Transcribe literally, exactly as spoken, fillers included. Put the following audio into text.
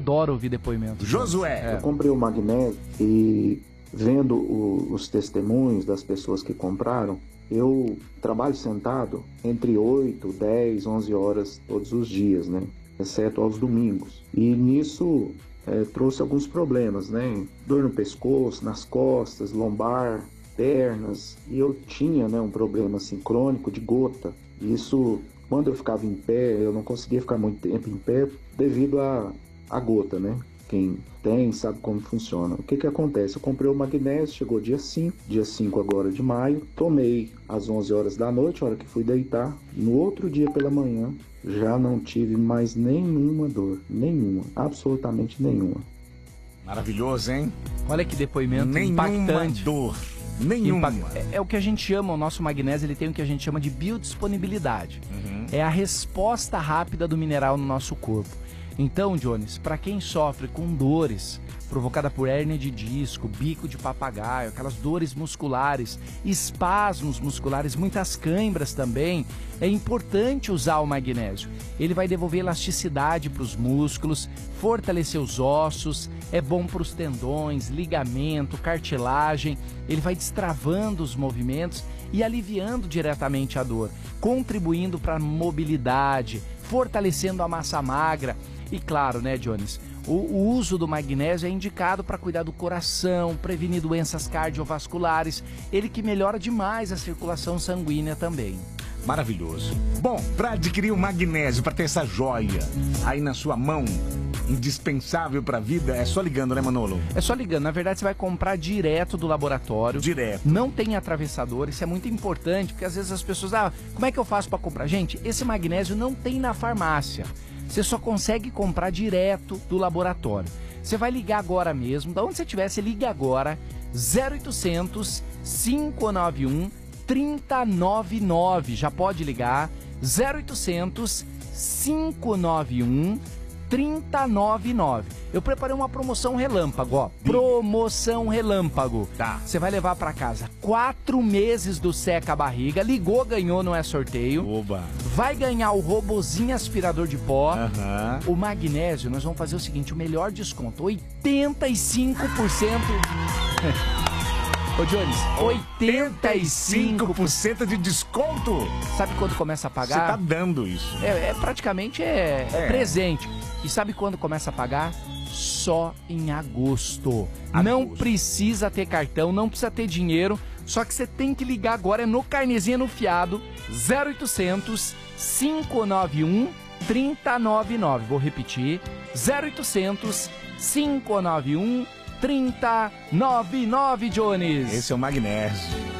adoro ouvir depoimento. Josué. É. Eu comprei o magnésio e vendo o, os testemunhos das pessoas que compraram, eu trabalho sentado entre oito, dez, onze horas todos os dias, né? Exceto aos domingos. E nisso é, trouxe alguns problemas, né? Dor no pescoço, nas costas, lombar, pernas. E eu tinha, né, um problema assim, crônico de gota. Isso, quando eu ficava em pé, eu não conseguia ficar muito tempo em pé devido à a, a gota, né? Quem tem sabe como funciona. O que que acontece? Eu comprei o magnésio, chegou dia cinco, dia cinco agora de maio, tomei às onze horas da noite, a hora que fui deitar. No outro dia pela manhã, já não tive mais nenhuma dor, nenhuma, absolutamente nenhuma. Maravilhoso, hein? Olha que depoimento nenhuma impactante. dor, nenhuma. Impact... É, é o que a gente chama, o nosso magnésio, ele tem o que a gente chama de biodisponibilidade. Uhum. É a resposta rápida do mineral no nosso corpo. Então, Jones, para quem sofre com dores provocada por hérnia de disco, bico de papagaio, aquelas dores musculares, espasmos musculares, muitas cãibras também, é importante usar o magnésio. Ele vai devolver elasticidade para os músculos, fortalecer os ossos, é bom para os tendões, ligamento, cartilagem, ele vai destravando os movimentos e aliviando diretamente a dor, contribuindo para a mobilidade, fortalecendo a massa magra. E claro, né, Jones, o, o uso do magnésio é indicado para cuidar do coração, prevenir doenças cardiovasculares, ele que melhora demais a circulação sanguínea também. Maravilhoso. Bom, para adquirir o magnésio, para ter essa joia aí na sua mão, indispensável para a vida, é só ligando, né, Manolo? É só ligando. Na verdade, você vai comprar direto do laboratório. Direto. Não tem atravessador. Isso é muito importante, porque às vezes as pessoas... Ah, como é que eu faço para comprar? Gente, esse magnésio não tem na farmácia. Você só consegue comprar direto do laboratório. Você vai ligar agora mesmo. Da onde você estiver, você liga agora. zero oitocentos, cinco nove um, três zero nove nove. Já pode ligar. zero oitocentos, cinco nove um, três zero nove nove. Eu preparei uma promoção relâmpago, ó. Promoção relâmpago. Tá. Você vai levar pra casa quatro meses do Seca a Barriga. Ligou, ganhou, não é sorteio. Oba. Vai ganhar o robozinho aspirador de pó. Uhum. O magnésio, nós vamos fazer o seguinte, o melhor desconto, oitenta e cinco por cento... Ô, Jones, oitenta e cinco por cento de desconto. Sabe quando começa a pagar? Você tá dando isso. É, é praticamente é, é. É. presente. E sabe quando começa a pagar? Só em agosto. agosto. Não precisa ter cartão, não precisa ter dinheiro. Só que você tem que ligar agora, é no carnezinho no fiado, zero oitocentos, cinco nove um, três zero nove nove. Vou repetir, zero oitocentos, cinco nove um, três zero nove nove, Jones. Esse é o magnésio.